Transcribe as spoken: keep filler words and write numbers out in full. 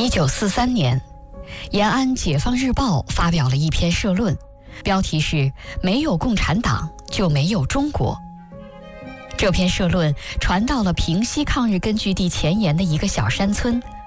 一九四三年，延安《解放日报》发表了一篇社论，标题是“没有共产党就没有中国”。这篇社论传到了平西抗日根据地前沿的一个小山村，